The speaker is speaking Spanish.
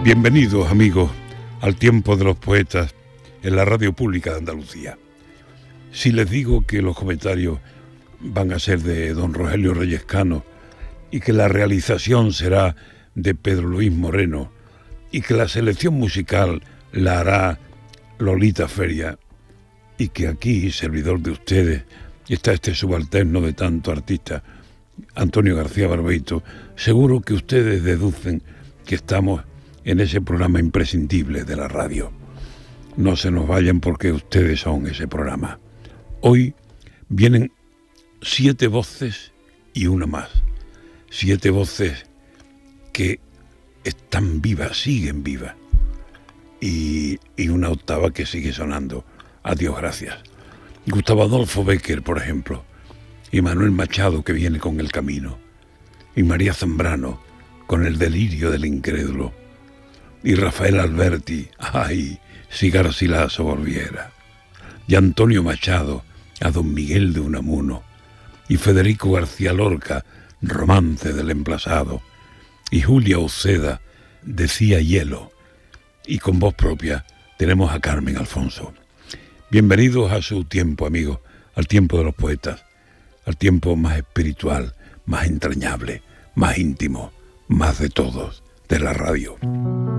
Bienvenidos, amigos, al tiempo de los poetas en la radio pública de Andalucía. Si les digo que los comentarios van a ser de don Rogelio Reyes Cano y que la realización será de Pedro Luis Moreno y que la selección musical la hará Lolita Feria y que aquí, servidor de ustedes, está este subalterno de tanto artista, Antonio García Barbeito, seguro que ustedes deducen que estamos en ese programa imprescindible de la radio. No se nos vayan porque ustedes son ese programa. Hoy vienen 7 voces y una más. 7 voces que están vivas, siguen vivas. Y una octava que sigue sonando. Adiós, gracias. Gustavo Adolfo Bécquer, por ejemplo. Y Manuel Machado, que viene con El Camino. Y María Zambrano, con El delirio del incrédulo. Y Rafael Alberti, ay, si Garcilaso volviera. Y Antonio Machado, a don Miguel de Unamuno. Y Federico García Lorca, Romance del emplazado. Y Julia Uceda, Decía hielo. Y con voz propia tenemos a Carmen Alfonso. Bienvenidos a su tiempo, amigos, al tiempo de los poetas, al tiempo más espiritual, más entrañable, más íntimo, más de todos, de la radio.